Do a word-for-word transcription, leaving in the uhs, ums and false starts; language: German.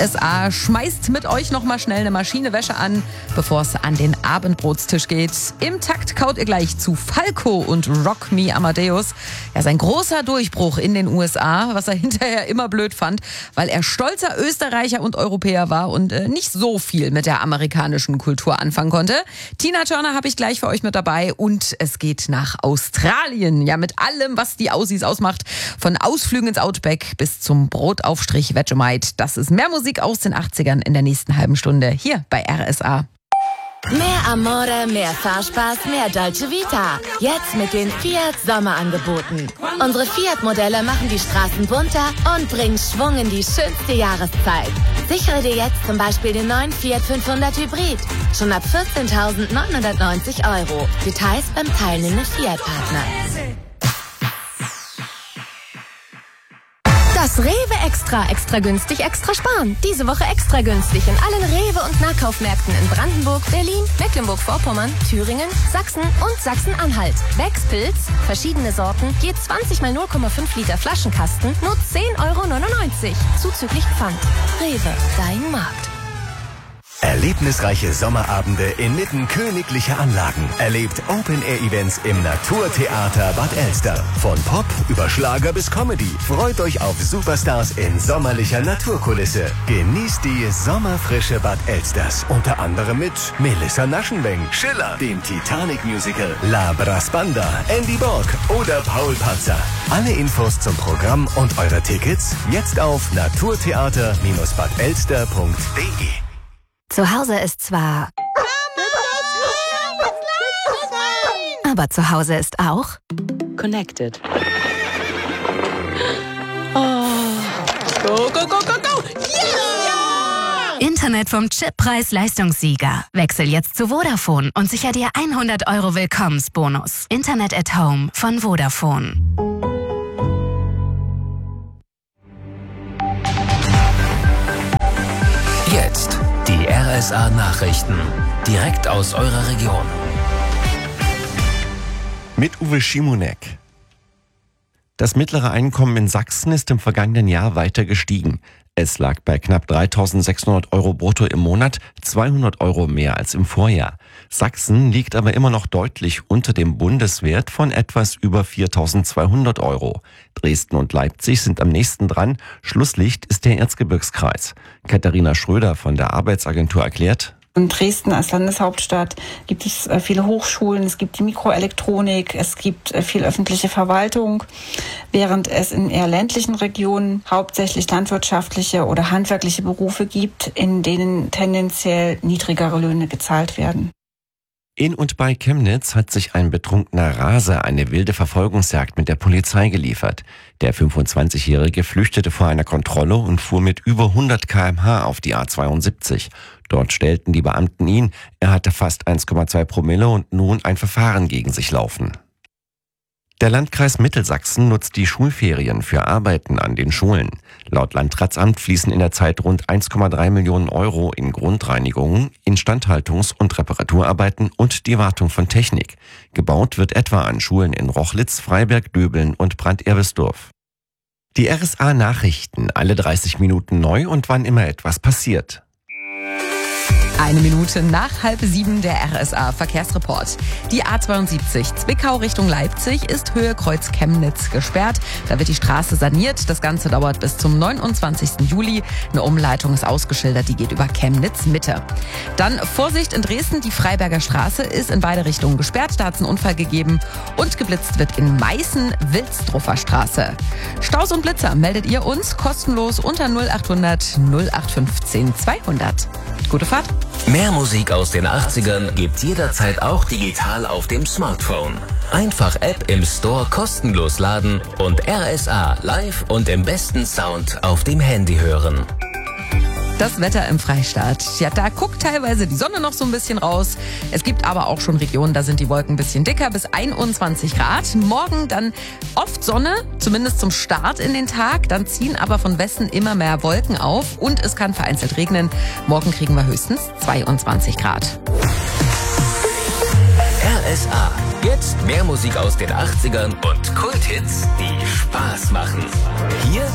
S A schmeißt mit euch nochmal schnell eine Maschinewäsche an, bevor es an den Abendbrotstisch geht. Im Takt kaut ihr gleich zu Falco und Rock Me Amadeus. Ja, sein großer Durchbruch in den U S A, was er hinterher immer blöd fand, weil er stolzer Österreicher und Europäer war und äh, nicht so viel mit der amerikanischen Kultur anfangen konnte. Tina Turner habe ich gleich für euch mit dabei und es geht nach Australien. Ja, mit allem, was die Aussies ausmacht. Von Ausflügen ins Outback bis zum Brotaufstrich Vegemite. Das ist mehr Musik aus den achtzigern in der nächsten halben Stunde hier bei R S A. Mehr Amore, mehr Fahrspaß, mehr Dolce Vita. Jetzt mit den Fiat Sommerangeboten. Unsere Fiat-Modelle machen die Straßen bunter und bringen Schwung in die schönste Jahreszeit. Sichere dir jetzt zum Beispiel den neuen Fiat fünfhundert Hybrid. Schon ab vierzehntausendneunhundertneunzig Euro. Details beim teilnehmenden Fiat-Partner. Das Rewe Extra. Extra günstig, extra sparen. Diese Woche extra günstig in allen Rewe- und Nahkaufmärkten in Brandenburg, Berlin, Mecklenburg-Vorpommern, Thüringen, Sachsen und Sachsen-Anhalt. Becks Pilz, verschiedene Sorten, je zwanzig mal null Komma fünf Liter Flaschenkasten, nur zehn Euro neunundneunzig. Zuzüglich Pfand. Rewe, dein Markt. Erlebnisreiche Sommerabende inmitten königlicher Anlagen. Erlebt Open-Air-Events im Naturtheater Bad Elster. Von Pop über Schlager bis Comedy. Freut euch auf Superstars in sommerlicher Naturkulisse. Genießt die sommerfrische Bad Elsters. Unter anderem mit Melissa Naschenweng, Schiller, dem Titanic-Musical, La Brasbanda, Andy Borg oder Paul Panzer. Alle Infos zum Programm und eure Tickets jetzt auf naturtheater Bindestrich bad elster punkt de. Zu Hause ist zwar... Aber zu Hause ist auch... Connected. Oh. Go, go, go, go, go! Yeah! Internet vom Chippreis-Leistungssieger. Wechsel jetzt zu Vodafone und sicher dir hundert Euro Willkommensbonus. Internet at Home von Vodafone. Jetzt die R S A-Nachrichten. Direkt aus eurer Region. Mit Uwe Schimonek. Das mittlere Einkommen in Sachsen ist im vergangenen Jahr weiter gestiegen. Es lag bei knapp dreitausendsechshundert Euro brutto im Monat, zweihundert Euro mehr als im Vorjahr. Sachsen liegt aber immer noch deutlich unter dem Bundeswert von etwas über viertausendzweihundert Euro. Dresden und Leipzig sind am nächsten dran. Schlusslicht ist der Erzgebirgskreis. Katharina Schröder von der Arbeitsagentur erklärt: In Dresden als Landeshauptstadt gibt es viele Hochschulen, es gibt die Mikroelektronik, es gibt viel öffentliche Verwaltung, während es in eher ländlichen Regionen hauptsächlich landwirtschaftliche oder handwerkliche Berufe gibt, in denen tendenziell niedrigere Löhne gezahlt werden. In und bei Chemnitz hat sich ein betrunkener Raser eine wilde Verfolgungsjagd mit der Polizei geliefert. Der fünfundzwanzigjährige flüchtete vor einer Kontrolle und fuhr mit über hundert Kilometer pro Stunde auf die A zweiundsiebzig. Dort stellten die Beamten ihn. Er hatte fast eins Komma zwei Promille und nun ein Verfahren gegen sich laufen. Der Landkreis Mittelsachsen nutzt die Schulferien für Arbeiten an den Schulen. Laut Landratsamt fließen in der Zeit rund eins Komma drei Millionen Euro in Grundreinigungen, Instandhaltungs- und Reparaturarbeiten und die Wartung von Technik. Gebaut wird etwa an Schulen in Rochlitz, Freiberg, Döbeln und Branderbisdorf. Die R S A-Nachrichten, alle dreißig Minuten neu und wann immer etwas passiert. Eine Minute nach halb sieben der R S A-Verkehrsreport. Die A zweiundsiebzig Zwickau Richtung Leipzig ist Höhe Kreuz Chemnitz gesperrt. Da wird die Straße saniert. Das Ganze dauert bis zum neunundzwanzigsten Juli. Eine Umleitung ist ausgeschildert, die geht über Chemnitz Mitte. Dann Vorsicht in Dresden, die Freiberger Straße ist in beide Richtungen gesperrt. Da hat es einen Unfall gegeben. Und geblitzt wird in Meißen Wilsdruffer Straße. Staus und Blitzer meldet ihr uns kostenlos unter null achthundert null acht fünfzehn zweihundert. Gute Fahrt. Mehr Musik aus den achtzigern gibt's jederzeit auch digital auf dem Smartphone. Einfach App im Store kostenlos laden und R S A live und im besten Sound auf dem Handy hören. Das Wetter im Freistaat. Ja, da guckt teilweise die Sonne noch so ein bisschen raus. Es gibt aber auch schon Regionen, da sind die Wolken ein bisschen dicker, bis einundzwanzig Grad. Morgen dann oft Sonne, zumindest zum Start in den Tag. Dann ziehen aber von Westen immer mehr Wolken auf und es kann vereinzelt regnen. Morgen kriegen wir höchstens zweiundzwanzig Grad. R S A. Jetzt mehr Musik aus den achtzigern und Kulthits, die Spaß machen. Hier